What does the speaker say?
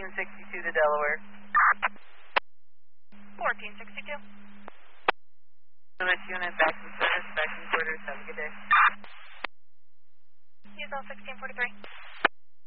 1462 to Delaware. 1462. Limit unit, back in quarters, have a good day. Use all 1643.